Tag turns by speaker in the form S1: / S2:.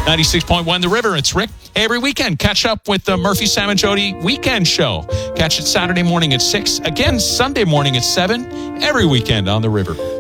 S1: 96.1 The River, it's Rick. Hey, every weekend, catch up with the Murphy, Sam, and Jody Weekend Show. Catch it Saturday morning at 6, again Sunday morning at 7, every weekend on The River.